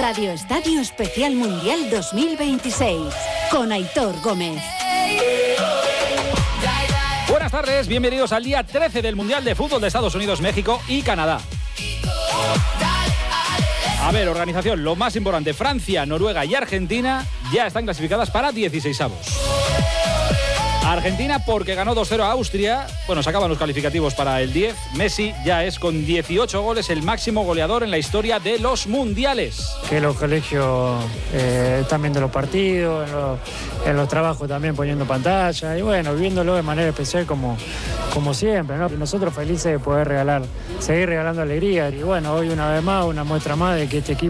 Radio Estadio Especial Mundial 2026 con Aitor Gómez. Buenas tardes, bienvenidos al día 13 del Mundial de Fútbol de Estados Unidos, México y Canadá. A ver, organización, lo más importante, Francia, Noruega y Argentina ya están clasificadas para 16avos. Argentina porque ganó 2-0 a Austria. Bueno, se acaban los calificativos para el 10. Messi ya es con 18 goles el máximo goleador en la historia de los mundiales. Que los colegios están viendo los partidos, en los trabajos también poniendo pantalla y bueno, viéndolo de manera especial como siempre, ¿no? Y nosotros felices de poder seguir regalando alegría y bueno, hoy una vez más, una muestra más de que este equipo